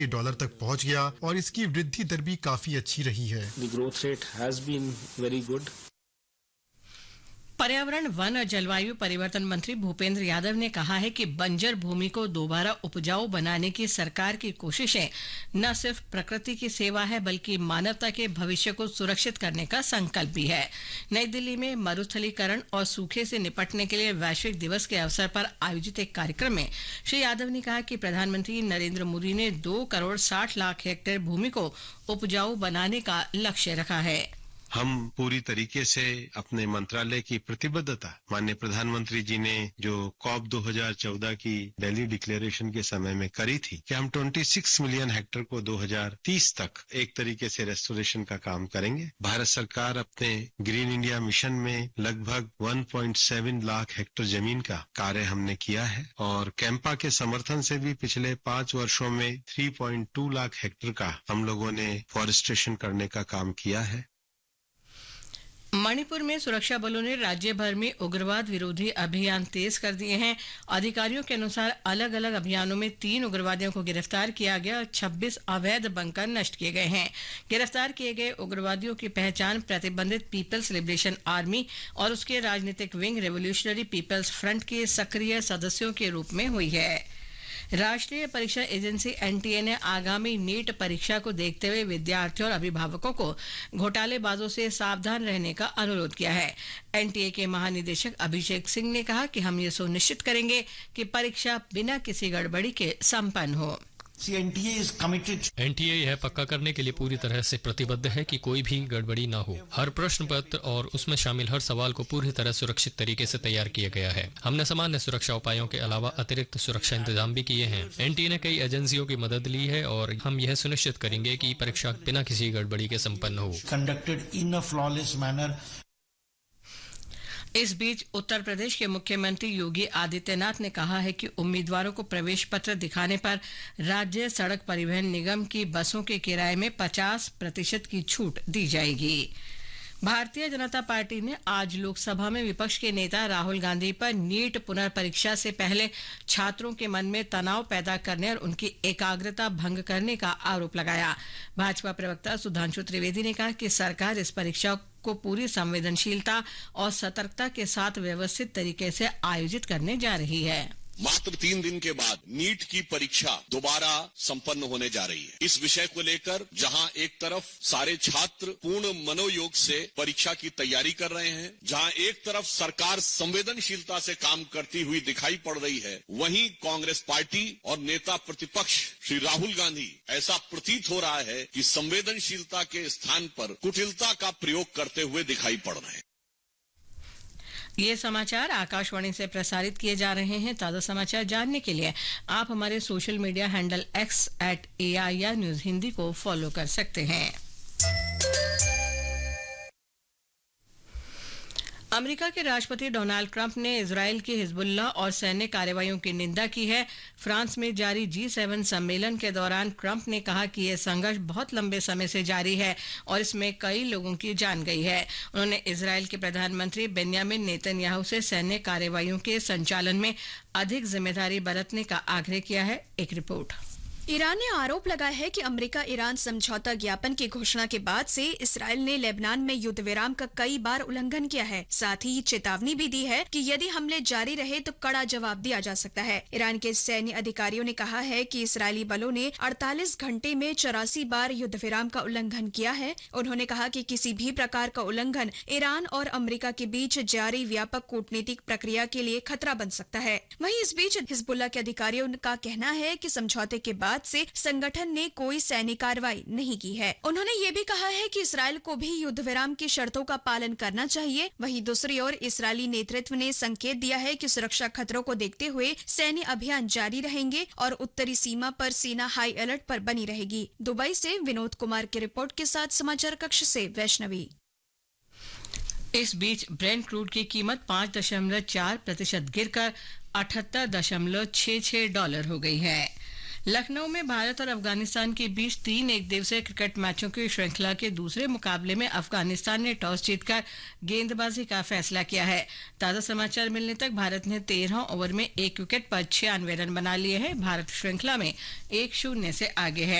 Dollar तक पहुंच गया और इसकी वृद्धि दर भी काफी अच्छी रही है। The growth rate has been very good. पर्यावरण, वन और जलवायु परिवर्तन मंत्री भूपेंद्र यादव ने कहा है कि बंजर भूमि को दोबारा उपजाऊ बनाने की सरकार की कोशिशें न सिर्फ प्रकृति की सेवा है बल्कि मानवता के भविष्य को सुरक्षित करने का संकल्प भी है। नई दिल्ली में मरुस्थलीकरण और सूखे से निपटने के लिए वैश्विक दिवस के अवसर पर आयोजित एक कार्यक्रम में श्री यादव ने कहा कि प्रधानमंत्री नरेंद्र मोदी ने 2 करोड़ 60 लाख हेक्टेयर भूमि को उपजाऊ बनाने का लक्ष्य रखा है। हम पूरी तरीके से अपने मंत्रालय की प्रतिबद्धता, माननीय प्रधानमंत्री जी ने जो कॉप 2014 की दिल्ली डिक्लेरेशन के समय में करी थी कि हम 26 मिलियन हेक्टेयर को 2030 तक एक तरीके से रेस्टोरेशन का काम करेंगे। भारत सरकार अपने ग्रीन इंडिया मिशन में लगभग 1.7 लाख हेक्टेयर जमीन का कार्य हमने किया है और कैंपा के समर्थन से भी पिछले 5 वर्षों में 3.2 लाख हेक्टेयर का हम लोगों ने फॉरेस्टेशन करने का काम किया है। मणिपुर में सुरक्षा बलों ने राज्य भर में उग्रवाद विरोधी अभियान तेज कर दिए हैं। अधिकारियों के अनुसार अलग अलग अभियानों में 3 उग्रवादियों को गिरफ्तार किया गया और 26 अवैध बंकर नष्ट किए गए हैं। गिरफ्तार किए गए उग्रवादियों की पहचान प्रतिबंधित पीपल्स लिबरेशन आर्मी और उसके राजनीतिक विंग रेवोल्यूशनरी पीपल्स फ्रंट के सक्रिय सदस्यों के रूप में हुई है। राष्ट्रीय परीक्षा एजेंसी एनटीए ने आगामी नीट परीक्षा को देखते हुए विद्यार्थियों और अभिभावकों को घोटालेबाजों से सावधान रहने का अनुरोध किया है। एनटीए के महानिदेशक अभिषेक सिंह ने कहा कि हम ये सुनिश्चित करेंगे कि परीक्षा बिना किसी गड़बड़ी के संपन्न हो। एनटीए यह पक्का करने के लिए पूरी तरह से प्रतिबद्ध है कि कोई भी गड़बड़ी न हो। हर प्रश्न पत्र और उसमें शामिल हर सवाल को पूरी तरह सुरक्षित तरीके से तैयार किया गया है। हमने सामान्य सुरक्षा उपायों के अलावा अतिरिक्त सुरक्षा इंतजाम भी किए हैं। एनटीए ने कई एजेंसियों की मदद ली है और हम यह सुनिश्चित करेंगे कि परीक्षा बिना किसी गड़बड़ी के संपन्न हो। इस बीच उत्तर प्रदेश के मुख्यमंत्री योगी आदित्यनाथ ने कहा है कि उम्मीदवारों को प्रवेश पत्र दिखाने पर राज्य सड़क परिवहन निगम की बसों के किराए में 50% की छूट दी जाएगी। भारतीय जनता पार्टी ने आज लोकसभा में विपक्ष के नेता राहुल गांधी पर नीट पुनर्परीक्षा से पहले छात्रों के मन में तनाव पैदा करने और उनकी एकाग्रता भंग करने का आरोप लगाया। भाजपा प्रवक्ता सुधांशु त्रिवेदी ने कहा कि सरकार इस परीक्षा को पूरी संवेदनशीलता और सतर्कता के साथ व्यवस्थित तरीके से आयोजित करने जा रही है। मात्र 3 दिन के बाद नीट की परीक्षा दोबारा संपन्न होने जा रही है। इस विषय को लेकर जहां एक तरफ सारे छात्र पूर्ण मनोयोग से परीक्षा की तैयारी कर रहे हैं, जहां एक तरफ सरकार संवेदनशीलता से काम करती हुई दिखाई पड़ रही है, वहीं कांग्रेस पार्टी और नेता प्रतिपक्ष श्री राहुल गांधी ऐसा प्रतीत हो रहा है कि संवेदनशीलता के स्थान पर कुटिलता का प्रयोग करते हुए दिखाई पड़ रहे हैं। ये समाचार आकाशवाणी से प्रसारित किए जा रहे हैं। ताजा समाचार जानने के लिए आप हमारे social media handle x@AIR news Hindi को फॉलो कर सकते हैं। अमेरिका के राष्ट्रपति डोनाल्ड ट्रंप ने इजरायल की हिजबुल्लाह और सैन्य कार्रवाइयों की निंदा की है। फ्रांस में जारी G7 सम्मेलन के दौरान ट्रंप ने कहा कि यह संघर्ष बहुत लंबे समय से जारी है और इसमें कई लोगों की जान गई है। उन्होंने इजरायल के प्रधानमंत्री बेन्यामिन नेतन्याहू से सैन्य कार्रवाइयों के संचालन में अधिक जिम्मेदारी बरतने का आग्रह किया है। एक रिपोर्ट। ईरान ने आरोप लगाया है कि अमेरिका ईरान समझौता ज्ञापन की घोषणा के बाद से इसराइल ने लेबनान में युद्ध विराम का कई बार उल्लंघन किया है। साथ ही चेतावनी भी दी है कि यदि हमले जारी रहे तो कड़ा जवाब दिया जा सकता है। ईरान के सैन्य अधिकारियों ने कहा है कि इसराइली बलों ने 48 घंटे में 84 बार युद्ध विराम का उल्लंघन किया है। उन्होंने कहा कि किसी भी प्रकार का उल्लंघन ईरान और अमेरिका के बीच जारी व्यापक कूटनीतिक प्रक्रिया के लिए खतरा बन सकता है। वहीं इस बीच हिजबुल्लाह के अधिकारियों का कहना है कि समझौते के बाद से संगठन ने कोई सैन्य कार्रवाई नहीं की है। उन्होंने ये भी कहा है कि इसराइल को भी युद्ध विराम की शर्तों का पालन करना चाहिए। वहीं दूसरी ओर इसराइली नेतृत्व ने संकेत दिया है कि सुरक्षा खतरों को देखते हुए सैन्य अभियान जारी रहेंगे और उत्तरी सीमा पर सेना हाई अलर्ट पर बनी रहेगी। दुबई से विनोद कुमार की रिपोर्ट के साथ समाचार कक्ष से वैष्णवी। इस बीच ब्रेंट क्रूड की कीमत 5.4% गिरकर $78.66 हो गई है। लखनऊ में भारत और अफगानिस्तान के बीच 3 एकदिवसीय क्रिकेट मैचों की श्रृंखला के दूसरे मुकाबले में अफगानिस्तान ने टॉस जीतकर गेंदबाजी का फैसला किया है। ताजा समाचार मिलने तक भारत ने 13 ओवर में 1 विकेट पर 96 रन बना लिए हैं। भारत श्रृंखला में 1-0 से आगे है।